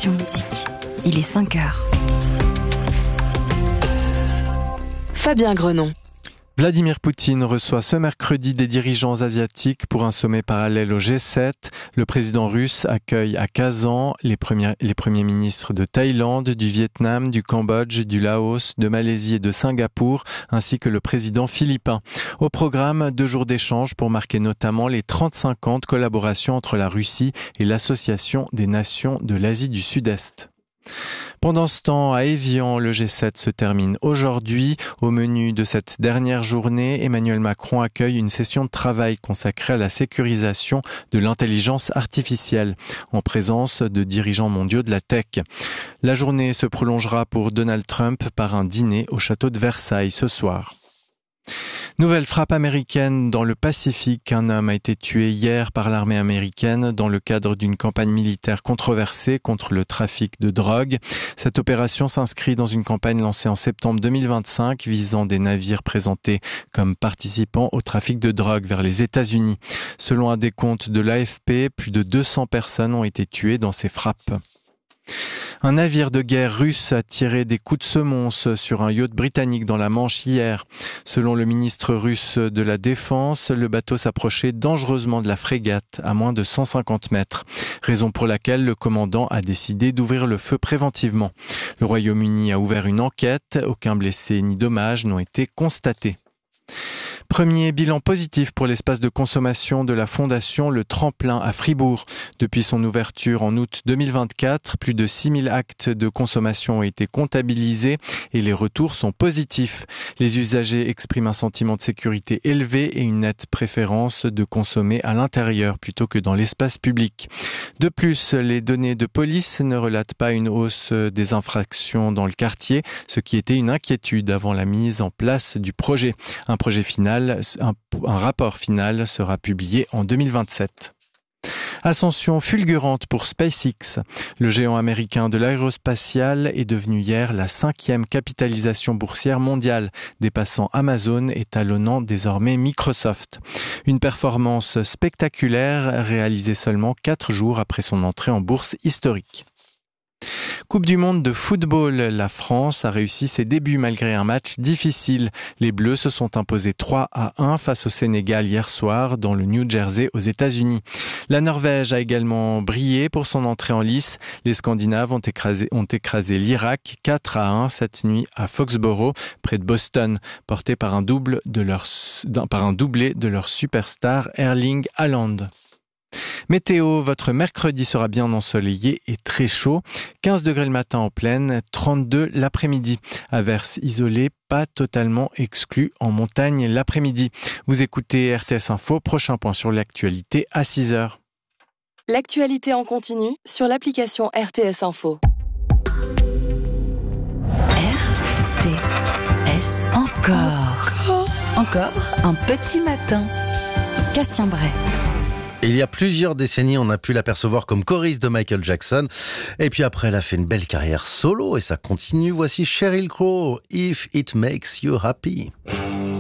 Action Musique. Il est 5h. Fabien Grenon. Vladimir Poutine reçoit ce mercredi des dirigeants asiatiques pour un sommet parallèle au G7. Le président russe accueille à Kazan les premiers ministres de Thaïlande, du Vietnam, du Cambodge, du Laos, de Malaisie et de Singapour, ainsi que le président philippin. Au programme, 2 jours d'échange pour marquer notamment les 35 ans de collaboration entre la Russie et l'Association des Nations de l'Asie du Sud-Est. Pendant ce temps, à Évian, le G7 se termine aujourd'hui. Au menu de cette dernière journée, Emmanuel Macron accueille une session de travail consacrée à la sécurisation de l'intelligence artificielle, en présence de dirigeants mondiaux de la tech. La journée se prolongera pour Donald Trump par un dîner au château de Versailles ce soir. Nouvelle frappe américaine dans le Pacifique. Un homme a été tué hier par l'armée américaine dans le cadre d'une campagne militaire controversée contre le trafic de drogue. Cette opération s'inscrit dans une campagne lancée en septembre 2025 visant des navires présentés comme participants au trafic de drogue vers les États-Unis. Selon un décompte de l'AFP, plus de 200 personnes ont été tuées dans ces frappes. Un navire de guerre russe a tiré des coups de semonce sur un yacht britannique dans la Manche hier. Selon le ministre russe de la Défense, le bateau s'approchait dangereusement de la frégate à moins de 150 mètres, raison pour laquelle le commandant a décidé d'ouvrir le feu préventivement. Le Royaume-Uni a ouvert une enquête, aucun blessé ni dommage n'ont été constatés. Premier bilan positif pour l'espace de consommation de la Fondation Le Tremplin à Fribourg. Depuis son ouverture en août 2024, plus de 6000 actes de consommation ont été comptabilisés et les retours sont positifs. Les usagers expriment un sentiment de sécurité élevé et une nette préférence de consommer à l'intérieur plutôt que dans l'espace public. De plus, les données de police ne relatent pas une hausse des infractions dans le quartier, ce qui était une inquiétude avant la mise en place du projet. Un rapport final sera publié en 2027. Ascension fulgurante pour SpaceX. Le géant américain de l'aérospatiale est devenu hier la 5e capitalisation boursière mondiale, dépassant Amazon et talonnant désormais Microsoft. Une performance spectaculaire réalisée seulement 4 jours après son entrée en bourse historique. Coupe du monde de football, la France a réussi ses débuts malgré un match difficile. Les Bleus se sont imposés 3-1 face au Sénégal hier soir dans le New Jersey aux États-Unis. La Norvège a également brillé pour son entrée en lice. Les Scandinaves ont écrasé l'Irak 4-1 cette nuit à Foxborough, près de Boston, porté par un doublé de leur superstar Erling Haaland. Météo, votre mercredi sera bien ensoleillé et très chaud. 15 degrés le matin en plaine, 32 l'après-midi. Averses isolées, pas totalement exclues en montagne l'après-midi. Vous écoutez RTS Info, prochain point sur l'actualité à 6h. L'actualité en continu sur l'application RTS Info. RTS Encore un petit matin. Cassien Bray. Il y a plusieurs décennies, on a pu l'apercevoir comme choriste de Michael Jackson. Et puis après, elle a fait une belle carrière solo et ça continue. Voici Sheryl Crow, If It Makes You Happy.